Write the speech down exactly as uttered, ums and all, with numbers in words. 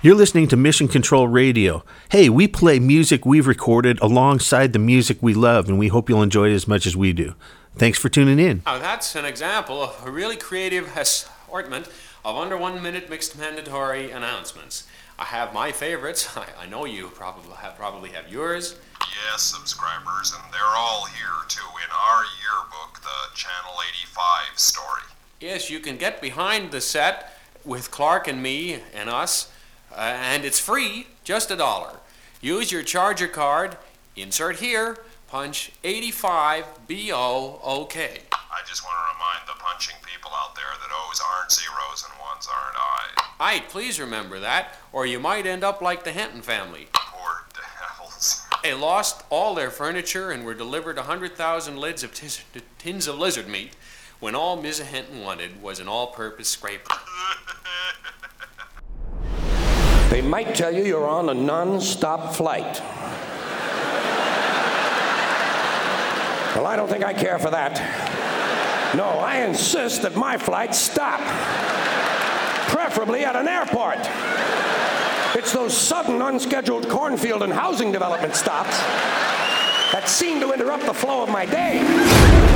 You're listening to Mission Control Radio. Hey, we play music we've recorded alongside the music we love, and we hope you'll enjoy it as much as we do. Thanks for tuning in. Now that's an example of a really creative assortment of under one minute mixed mandatory announcements. I have my favorites. I, I know you probably have, probably have yours. Yes, subscribers, and they're all here too in our yearbook, the Channel eighty-five story. Yes, you can get behind the set with Clark and me and us. Uh, and it's free, just a dollar. Use your charger card, insert here, punch eighty-five B O O K. I just want to remind the punching people out there that O's aren't zeros and ones aren't I's. Aye, please remember that, or you might end up like the Henton family. Poor devils. They lost all their furniture and were delivered one hundred thousand lids of tis- tins of lizard meat when all Missus Henton wanted was an all-purpose scraper. They might tell you you're on a non-stop flight. Well, I don't think I care for that. No, I insist that my flights stop. Preferably at an airport. It's those sudden, unscheduled cornfield and housing development stops that seem to interrupt the flow of my day.